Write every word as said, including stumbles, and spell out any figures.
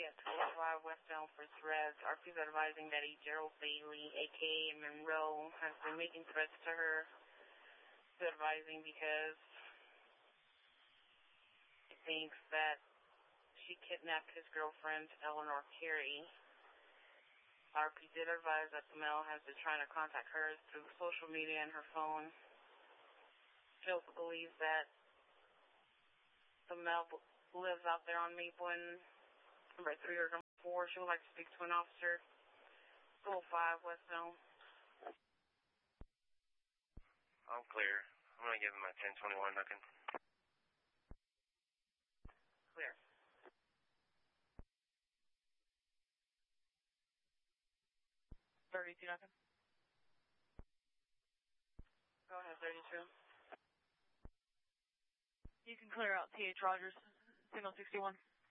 at two oh five West Elm for threats. R P's advising that a Gerald Bailey, a k a. Monroe, has been making threats to her. He's advising because he thinks that she kidnapped his girlfriend, Eleanor Carey. R P did advise that the male has been trying to contact her through social media and her phone. She also believes that the male lives out there on Maple and number three or number four. She would like to speak to an officer. two oh five West Elm. I'm clear. I'm going to give him my ten twenty-one knocking. Clear. thirty-two knocking. Go ahead, thirty-two. You can clear out T H Rogers, signal sixty-one.